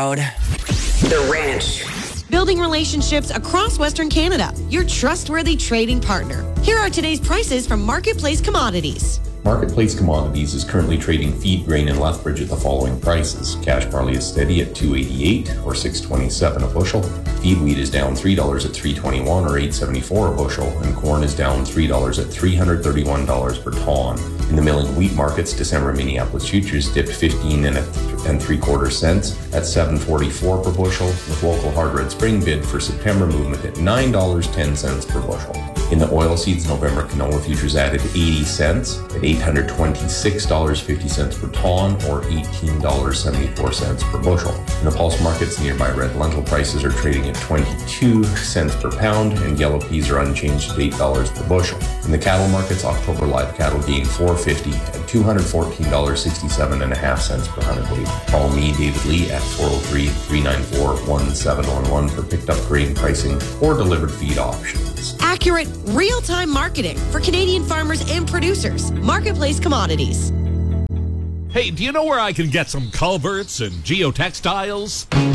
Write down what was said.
loud. The Ranch. Building relationships across Western Canada. Your trustworthy trading partner. Here are today's prices from Marketplace Commodities. Marketplace Commodities is currently trading feed grain in Lethbridge at the following prices. Cash barley is steady at $2.88 or $6.27 a bushel. Feed wheat is down $3 at $3.21 or $8.74 a bushel, and corn is down $3 at $331 per ton. In the milling wheat markets, December Minneapolis futures dipped 15 and 3/4 cents at $7.44 per bushel, with local hard red spring bid for September movement at $9.10 per bushel. In the oilseeds, November canola futures added 80 cents at $826.50 per ton or $18.74 per bushel. In the pulse markets, nearby red lentil prices are trading at 22 cents per pound, and yellow peas are unchanged at $8 per bushel. In the cattle markets, October live cattle gained $4.50 at $214.67.5 per hundredweight. Call me, David Lee, at 403-394-1711 for picked up grain pricing or delivered feed options. Accurate, real-time marketing for Canadian farmers and producers. Marketplace Commodities. Hey, do you know where I can get some culverts and geotextiles?